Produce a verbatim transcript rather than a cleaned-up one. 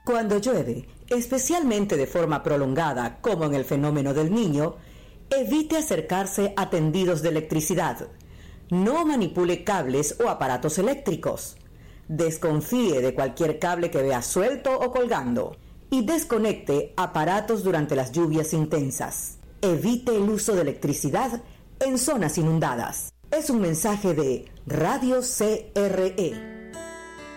Cuando llueve, especialmente de forma prolongada, como en el fenómeno del Niño, evite acercarse a tendidos de electricidad. No manipule cables o aparatos eléctricos. Desconfíe de cualquier cable que vea suelto o colgando. Y desconecte aparatos durante las lluvias intensas. Evite el uso de electricidad en zonas inundadas. Es un mensaje de Radio C R E.